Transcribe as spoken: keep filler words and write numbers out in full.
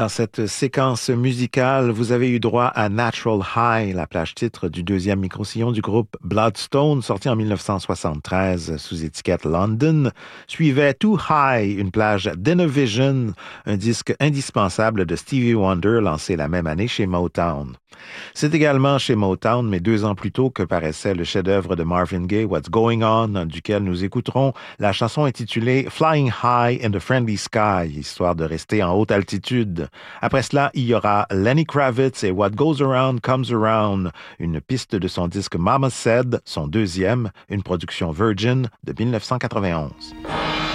Dans cette séquence musicale, vous avez eu droit à Natural High, la plage titre du deuxième micro-sillon du groupe Bloodstone, sorti en dix-neuf cent soixante-treize sous étiquette London. Suivait Too High, une plage d'Innovision, un disque indispensable de Stevie Wonder, lancé la même année chez Motown. C'est également chez Motown, mais deux ans plus tôt, que paraissait le chef-d'œuvre de Marvin Gaye, What's Going On, duquel nous écouterons la chanson intitulée Flying High in the Friendly Sky, histoire de rester en haute altitude. Après cela, il y aura Lenny Kravitz et What Goes Around Comes Around, une piste de son disque Mama Said, son deuxième, une production Virgin de dix-neuf cent quatre-vingt-onze.